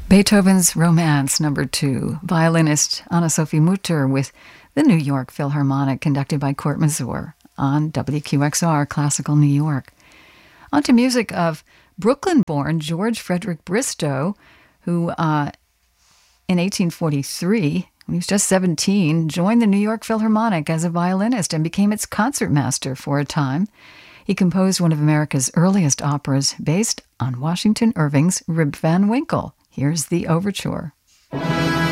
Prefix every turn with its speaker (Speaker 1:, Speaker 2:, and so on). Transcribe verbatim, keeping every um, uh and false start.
Speaker 1: Beethoven's Romance, number two. Violinist Anna-Sophie Mutter with the New York Philharmonic, conducted by Court Mazur on W Q X R Classical New York. On to music of Brooklyn-born George Frederick Bristow, who uh, in eighteen forty-three, when he was just seventeen, joined the New York Philharmonic as a violinist and became its concertmaster for a time. He composed one of America's earliest operas based on Washington Irving's Rip Van Winkle. Here's the overture.